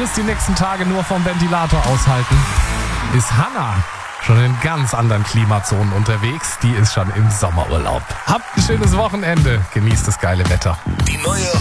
es die nächsten Tage nur vom Ventilator aushalten, ist Hanna schon in ganz anderen Klimazonen unterwegs. Die ist schon im Sommerurlaub. Habt ein schönes Wochenende. Genießt das geile Wetter. Die neue